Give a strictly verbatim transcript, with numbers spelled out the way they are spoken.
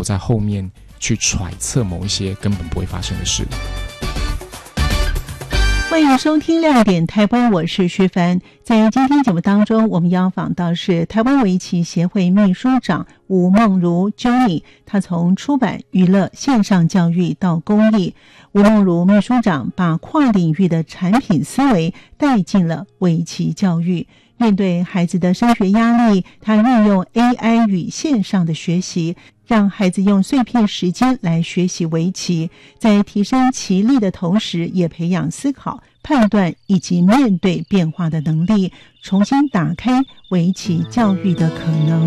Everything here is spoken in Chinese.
在后面去揣测某一些根本不会发生的事。 欢迎收听亮点台湾，我是徐凡。在今天节目当中，我们邀访到是台湾围棋协会秘书长吴梦如 Johnny， 他从出版、娱乐、线上教育到公益，吴梦如秘书长把跨领域的产品思维带进了围棋教育。面对孩子的升学压力，他运用 A I 与线上的学习，让孩子用碎片时间来学习围棋，在提升棋力的同时，也培养思考、判断以及面对变化的能力，重新打开围棋教育的可能。